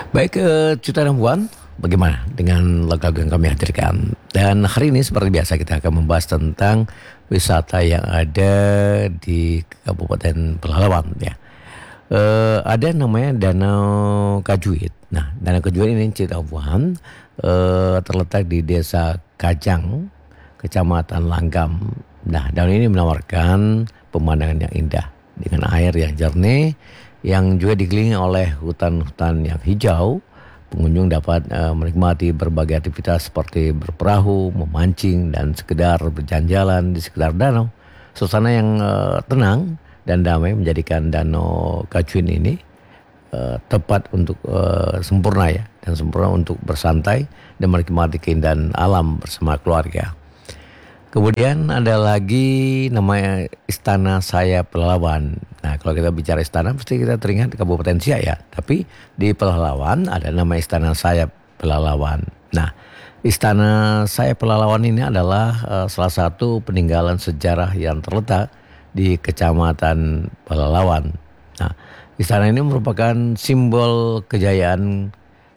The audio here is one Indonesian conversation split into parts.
Baik, Cita dan Puan, bagaimana dengan lagu yang kami hadirkan? Dan hari ini seperti biasa kita akan membahas tentang wisata yang ada di Kabupaten Pelalawan ya. Ada namanya Danau Kajuit. Nah, Danau Kajuit ini Cita Puan terletak di Desa Kajang, Kecamatan Langgam. Nah, danau ini menawarkan pemandangan yang indah dengan air yang jernih yang juga dikelilingi oleh hutan-hutan yang hijau. Pengunjung dapat menikmati berbagai aktivitas seperti berperahu, memancing, dan sekedar berjalan-jalan di sekitar danau. Suasana yang tenang dan damai menjadikan Danau Kajuit ini tepat untuk sempurna ya, dan sempurna untuk bersantai dan menikmati keindahan alam bersama keluarga. Kemudian ada lagi namanya Istana Saya Pelalawan. Nah, kalau kita bicara istana pasti kita teringat Kabupaten Siak ya. Tapi di Pelalawan ada nama Istana Saya Pelalawan. Nah, Istana Saya Pelalawan ini adalah salah satu peninggalan sejarah yang terletak di Kecamatan Pelalawan. Nah, istana ini merupakan simbol kejayaan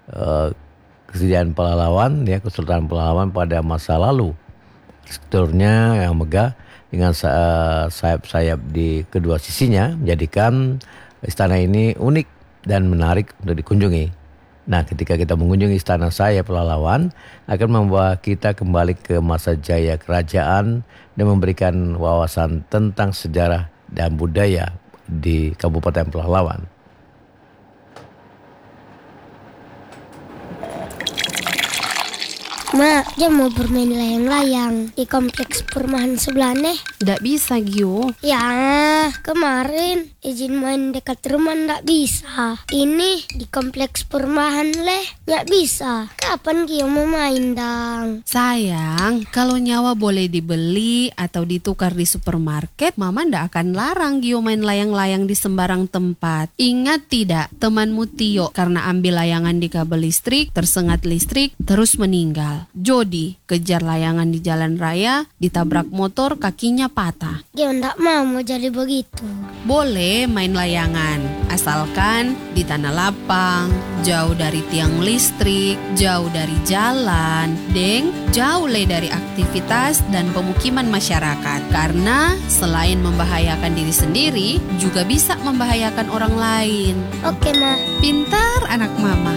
Pelalawan ya, Kesultanan Pelalawan pada masa lalu. Strukturnya yang megah dengan sayap-sayap di kedua sisinya menjadikan istana ini unik dan menarik untuk dikunjungi. Nah, ketika kita mengunjungi Istana Saya Pelalawan akan membawa kita kembali ke masa jaya kerajaan dan memberikan wawasan tentang sejarah dan budaya di Kabupaten Pelalawan. Mak, dia mau bermain layang-layang di kompleks perumahan sebelah nih. Nggak bisa, Gio. Ya, kemarin izin main dekat rumah nggak bisa. Ini di kompleks perumahan leh, nggak bisa. Kapan Gio mau main dang? Sayang, kalau nyawa boleh dibeli atau ditukar di supermarket, Mama nggak akan larang Gio main layang-layang di sembarang tempat. Ingat tidak, temanmu Tio karena ambil layangan di kabel listrik, tersengat listrik, terus meninggal. Jody kejar layangan di jalan raya, ditabrak motor, kakinya patah. Gio nggak mau jadi begitu. Boleh main layangan, asalkan di tanah lapang, jauh dari tiang listrik, jauh dari jalan, jauh dari aktivitas dan pemukiman masyarakat. Karena selain membahayakan diri sendiri, juga bisa membahayakan orang lain. Oke, Ma. Pintar anak Mama.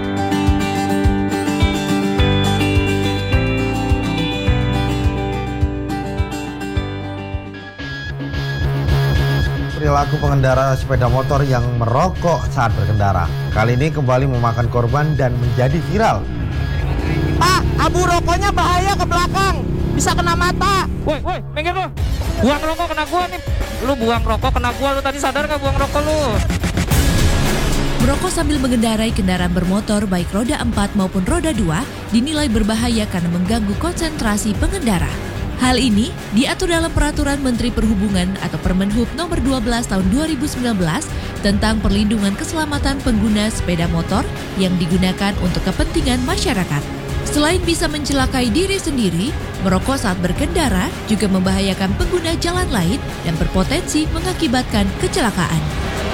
Perilaku pengendara sepeda motor yang merokok saat berkendara. Kali ini kembali memakan korban dan menjadi viral. Pak, abu rokoknya bahaya ke belakang. Bisa kena mata. Woi, minggir lu. Buang rokok kena gua nih. Lu buang rokok kena gua, lu tadi sadar gak buang rokok lu? Merokok sambil mengendarai kendaraan bermotor baik roda 4 maupun roda 2 dinilai berbahaya karena mengganggu konsentrasi pengendara. Hal ini diatur dalam Peraturan Menteri Perhubungan atau Permenhub Nomor 12 Tahun 2019 tentang perlindungan keselamatan pengguna sepeda motor yang digunakan untuk kepentingan masyarakat. Selain bisa mencelakai diri sendiri, merokok saat berkendara juga membahayakan pengguna jalan lain dan berpotensi mengakibatkan kecelakaan.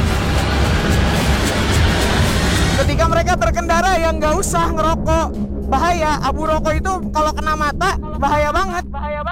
Ketika mereka berkendara yang nggak usah ngerokok. Bahaya, abu rokok itu kalau kena mata bahaya banget.